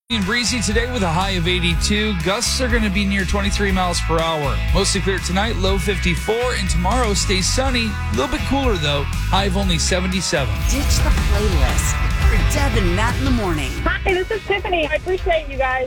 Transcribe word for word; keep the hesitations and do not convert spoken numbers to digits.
And breezy today with a high of eighty-two. Gusts are going to be near twenty-three miles per hour. Mostly clear tonight, low fifty-four. And tomorrow stays sunny. A little bit cooler, though. High of only seventy-seven. Ditch the playlist for Deb and Matt in the morning. Hi, this is Tiffany. I appreciate you guys.